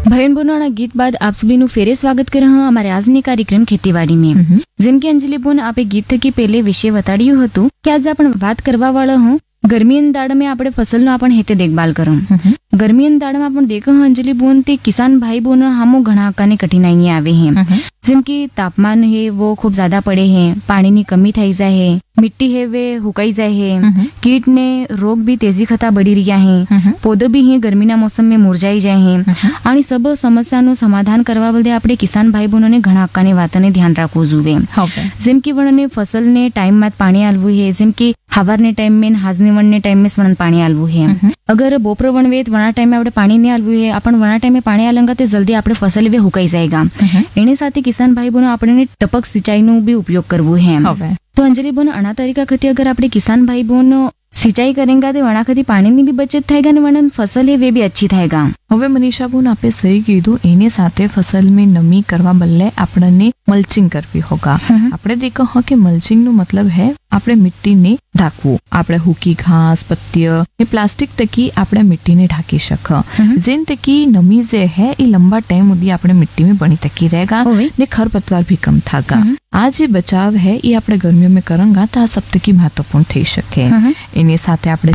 भाई बहनों गीत बाद आप सभी નું ફેરે સ્વાગત કરે હા અમારે આજની કાર્યક્રમ ખેતીવાડી में। જેમ કે અંજલિ બોન આપે ગીત થકી પહેલે વિશે બતાડ્યું હતું કે આજે આપણે વાત કરવા વાળા હું ગરમીની દાડમાં આપણે ફસલનો આપણે હેતે દેખભાલ કરમ। ગરમીની દાડમાં આપણે દેખો અંજલિ બોન તે કિસાન भाई बोन हमो घना आकानी कठिनाई आवे हैं। જેમ કે તાપમાન है वो खूब ज्यादा पड़े हैं, पानी ની कमी થઈ જાય है, मिट्टी है वे हुकाई जाए है, कीट ने रोग भी तेजी खता बढ़ी રહ્યા है, पौधे भी है गर्मीना मौसम में मुरझाई જાય है। आणि सब समस्याનું સમાધાન કરવા બદલે આપણે કિસાન ભાઈ બહેનોને ઘણા આકાની વાતને ધ્યાન રાખવું જોઈએ। જેમ કે વણને ફસલને ટાઈમમાં પાણી આલવું है, જેમ કે हवारने टाइम में हाजनी वणने टाइम में वण पानी आलવું है। अगर बोपर वणवेत वणा टाइम में આપણે પાણી नहीं आलવું है, अपन वणा टाइम में पानी आलंगा तो जल्दी આપણે फसल वे हुकाई जाएगा। एने साथ किसान भाई बहनों આપણે टपक सिंचाई નો भी उपयोग करवो है। तो अंजलि बोन अना तरीका खती अगर આપણે किसान भाई बहनों सिंचाई करेंगे तो वणा खती पानी ની भी बचत थायगा ने वणन फसल है वे भी अच्छी थायगा। હવે મનીષા બોન આપે સહી કીધું, એની સાથે ફસલ में નમી કરવા બદલે આપણને મલ્ચિંગ કરવી હોગા। આપણે દેખો હા કે મલ્ચિંગ નો મતલબ है આપણે મિટ્ટીને ઢાંકવું। આપણે હુકી ઘાસ પત્ય કે પ્લાસ્ટિક તકી આપણે મિટ્ટીને ઢાંકી શક, જેન તકી નમી જે है એ લંબા ટાઈમ સુધી આપણે મિट्टी में बनी तकी रहेगा ने खरपतवार भी कम थागा। आ जे बचाव है ये આપણે गर्मियों में करेंगा तो आ सब तकी महत्वपूर्ण થઈ શકે। એની સાથે આપણે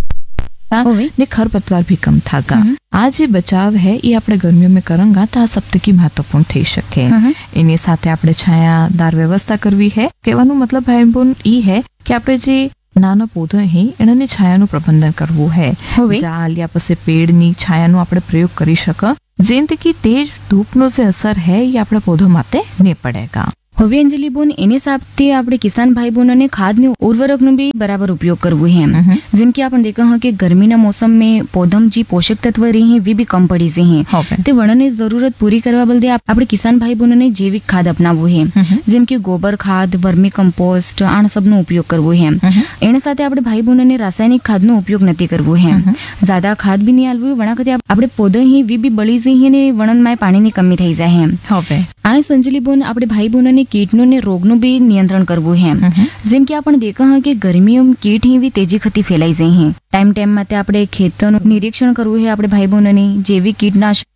ने खरपतवार भी कम थागा। आ जे बचाव है ये આપણે गर्मियों में करेंगा तो आ सब तकी महत्वपूर्ण થઈ શકે। એની સાથે આપણે છાયાદાર વ્યવસ્થા કરવી है। કહેવાનો મતલબ ભાઈ બોન ઈ है કે આપણે જે નાનો પૌધો હે એનાને છાયાનું પ્રબંધન કરવું है। જાળ યા પછી પેડની છાયાનો આપણે પ્રયોગ કરી શક, જેનથી તેજ ધૂપનો જે અસર है ये આપણે પૌધો માતે નહીં પડેगा। હવે અંજલિ બોન એની સાથે આપણે કિસાન ભાઈ બહેનોને ખાદની ઉર્વરકનો भी बराबर उपयोग करवो है। જેમ કે આપણે देखा है कि गर्मीना मौसम में पौधम जी पोषक तत्व रही हैं वे भी कम पड़ी से हैं। ते वणने जरूरत पूरी करवा बदले આપણે કિસાન ભાઈ બહેનોને જૈવિક ખાદ અપનાવવું है। જેમ કે गोबर खाद, वर्मी कंपोस्ट આ सबનો उपयोग કરવો है। એના સાથે આપણે ભાઈ બહેનોને રાસાયણિક ખાદનો उपयोग નથી કરવો है। ज्यादा खाद भी नहीं આલવું વણા કતે આપણે પૌધા ही वी भी बળી જઈએ ને વણનમાં પાણીની કમી થઈ જાય है। આ અંજલિ બોન આપણે ભાઈ બહેનોને कीटनो ने रोगनो भी नियंत्रण करवो है। जेम कि आपण देखा है कि गर्मियों में कीट ही भी तेजी खती फैलाई जाए हैं। टाइम टाइम माटे આપણે ખેતરનું નિરીક્ષણ કરવું है। આપણે ભાઈ બહેનોને જૈવિક કીટનાશક